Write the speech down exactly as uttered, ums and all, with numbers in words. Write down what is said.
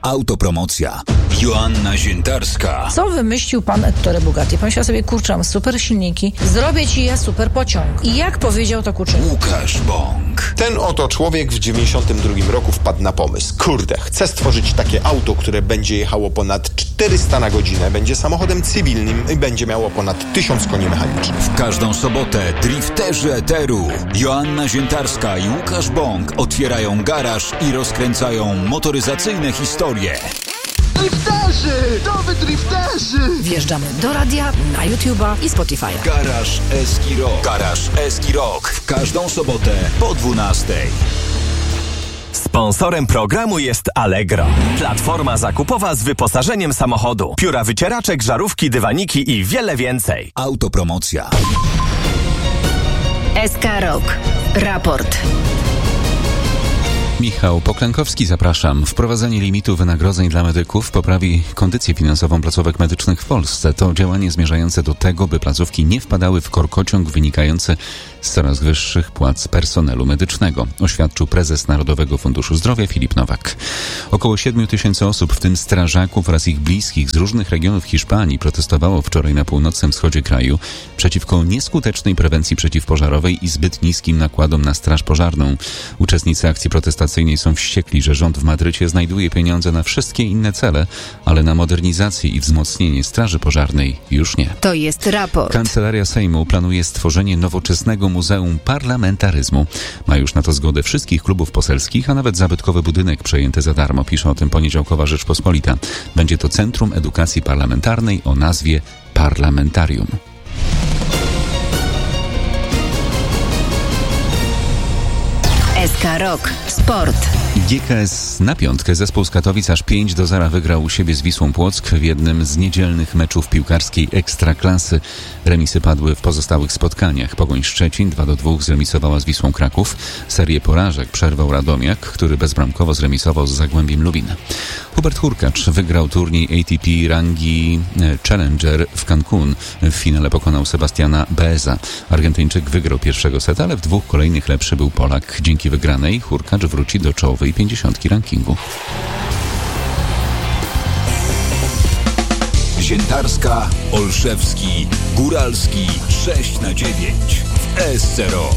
Autopromocja. Joanna Ziętarska. Co wymyślił pan Ettore Bugatti? Pomyślał sobie, kurczę, mam super silniki, zrobię ci ja super pociąg. I jak powiedział to kurczę? Łukasz Bąk. Ten oto człowiek w dziewięćdziesiątym drugim roku wpadł na pomysł. Kurde, chcę stworzyć takie auto, które będzie jechało ponad czterysta na godzinę, będzie samochodem cywilnym i będzie miało ponad tysiąc koni mechanicznych. W każdą sobotę drifterzy eteru Joanna Ziętarska i Łukasz Bąk otwierają garaż i rozkręcają motoryzacyjne historie. Drifterzy! Nowy drifterzy! Wjeżdżamy do radia, na YouTube'a i Spotify'a. Garaż Eski Rock. Garaż Eski Rock. W każdą sobotę po dwunastej. Sponsorem programu jest Allegro. Platforma zakupowa z wyposażeniem samochodu. Pióra wycieraczek, żarówki, dywaniki i wiele więcej. Autopromocja. S K Rock. Raport. Michał Poklękowski, zapraszam. Wprowadzenie limitu wynagrodzeń dla medyków poprawi kondycję finansową placówek medycznych w Polsce. To działanie zmierzające do tego, by placówki nie wpadały w korkociąg wynikający z coraz wyższych płac personelu medycznego, oświadczył prezes Narodowego Funduszu Zdrowia Filip Nowak. Około siedmiu tysięcy osób, w tym strażaków oraz ich bliskich z różnych regionów Hiszpanii, protestowało wczoraj na północnym wschodzie kraju przeciwko nieskutecznej prewencji przeciwpożarowej i zbyt niskim nakładom na straż pożarną. Uczestnicy akcji protestacyjnej są wściekli, że rząd w Madrycie znajduje pieniądze na wszystkie inne cele, ale na modernizację i wzmocnienie straży pożarnej już nie. To jest raport. Kancelaria Sejmu planuje stworzenie nowoczesnego Muzeum Parlamentaryzmu. Ma już na to zgodę wszystkich klubów poselskich, a nawet zabytkowy budynek przejęty za darmo, pisze o tym poniedziałkowa Rzeczpospolita. Będzie to Centrum Edukacji Parlamentarnej o nazwie Parlamentarium. S K Rock. Sport. G K S na piątkę. Zespół z Katowic aż pięć do zera wygrał u siebie z Wisłą Płock w jednym z niedzielnych meczów piłkarskiej Ekstraklasy. Remisy padły w pozostałych spotkaniach. Pogoń Szczecin dwa do dwóch zremisowała z Wisłą Kraków. Serię porażek przerwał Radomiak, który bezbramkowo zremisował z Zagłębiem Lubin. Hubert Hurkacz wygrał turniej A T P rangi Challenger w Cancun. W finale pokonał Sebastiana Baeza. Argentyńczyk wygrał pierwszego seta, ale w dwóch kolejnych lepszy był Polak. Dzięki wygranej Hurkacz wróci do czołowej pięćdziesiątki rankingu. Ziętarska, Olszewski, Góralski sześć na dziewięć w S C R O.